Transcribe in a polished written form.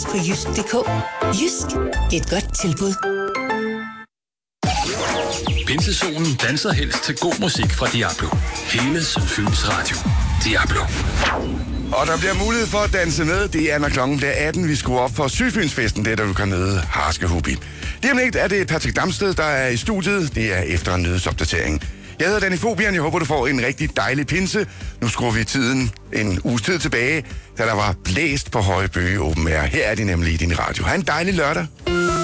på jysk.dk. Jysk, det er et godt tilbud. Pinsezonen danser helst til god musik fra Diablo. Hele Sydfyns Radio. Diablo. Og der bliver mulighed for at danse med. Det er, når klokken bliver 18, vi skruer op for Sydfynsfesten, det der du kan møde Harske Hubi. Det om lidt er det Patrick Damsted, der er i studiet. Det er efter en nyhedsopdatering. Jeg hedder Danny Fobian. Jeg håber, du får en rigtig dejlig pinse. Nu skruer vi tiden en uges tid tilbage, da der var blæst på Høje Bøge Open Air. Her er de nemlig i din radio. Ha' en dejlig lørdag.